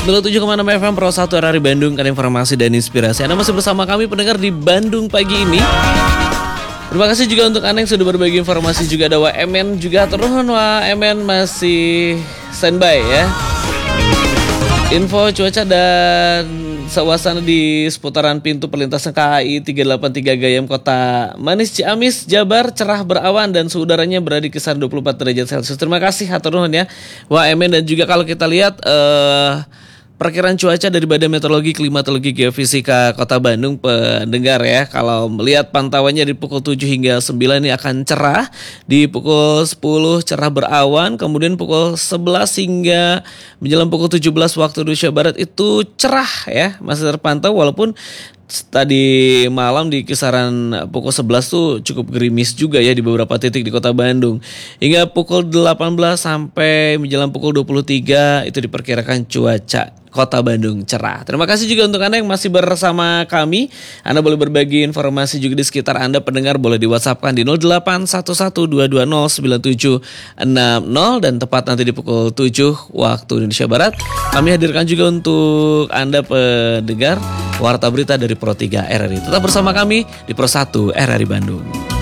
107,6 FM Pro 1 RRI Bandung, kan informasi dan inspirasi. Anda masih bersama kami pendengar di Bandung pagi ini. Terima kasih juga untuk Anda yang sudah berbagi informasi. Juga ada WMN juga, terus WMN masih standby ya. Info cuaca dan suasana di seputaran pintu perlintasan KAI 383 Gayam Kota Manis Ciamis, Jabar, cerah berawan dan suhu udaranya berada di kisaran 24 derajat Celcius. Terima kasih hatur nuhun ya WMN. Dan juga kalau kita lihat perkiraan cuaca dari Badan Meteorologi, Klimatologi, Geofisika Kota Bandung pendengar ya. Kalau melihat pantauannya di pukul 7 hingga 9 ini akan cerah. Di pukul 10 cerah berawan. Kemudian pukul 11 hingga menjelang pukul 17 waktu Indonesia Barat itu cerah ya. Masih terpantau walaupun tadi malam di kisaran pukul 11 tuh cukup gerimis juga ya di beberapa titik di Kota Bandung. Hingga pukul 18 sampai menjelang pukul 23 itu diperkirakan cuaca Kota Bandung cerah. Terima kasih juga untuk Anda yang masih bersama kami. Anda boleh berbagi informasi juga di sekitar Anda pendengar, boleh di WhatsApp-kan di 0811220976 dan tepat nanti di pukul 7 waktu Indonesia Barat. Kami hadirkan juga untuk Anda pendengar warta berita dari Pro 3 RRI. Tetap bersama kami di Pro 1 RRI Bandung.